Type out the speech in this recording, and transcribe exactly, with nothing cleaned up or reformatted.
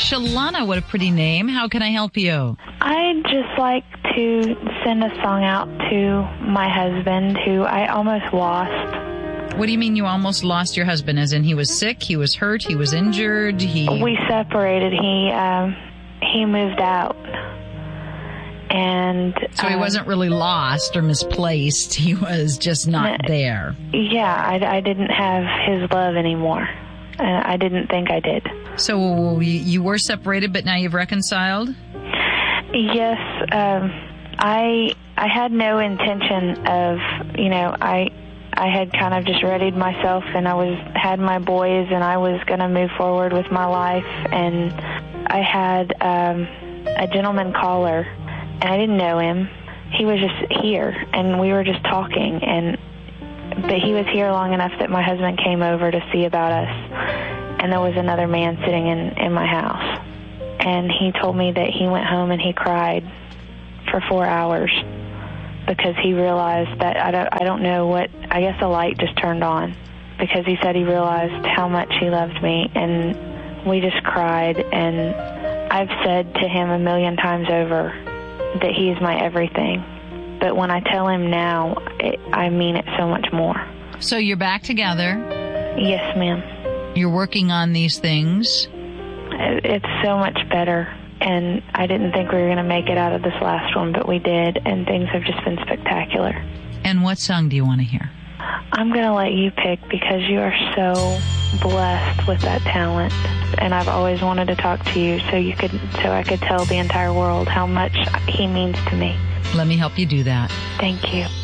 Shalana, what a pretty name. How can I help you? I'd just like to send a song out to my husband, who I almost lost. What do you mean you almost lost your husband? As in he was sick, he was hurt, he was injured, he... We separated. He, um, he moved out. And so he um, wasn't really lost or misplaced. He was just not there. Yeah, I, I didn't have his love anymore. And I didn't think I did. So you, you were separated, but now you've reconciled? Yes. Um, I I had no intention of, you know, I I had kind of just readied myself, and I was had my boys, and I was going to move forward with my life. And I had um, a gentleman caller. And I didn't know him. He was just here, and we were just talking. And but he was here long enough that my husband came over to see about us. And there was another man sitting in, in my house. And he told me that he went home and he cried for four hours because he realized that, I don't, I don't know what, I guess a light just turned on. Because he said he realized how much he loved me. And we just cried. And I've said to him a million times over that he is my everything. But when I tell him now, it, I mean it so much more. So you're back together? Yes, ma'am. You're working on these things? It's so much better. And I didn't think we were going to make it out of this last one, but we did. And things have just been spectacular. And what song do you want to hear? I'm going to let you pick because you are so blessed with that talent. And I've always wanted to talk to you so you could, so I could tell the entire world how much he means to me. Let me help you do that. Thank you.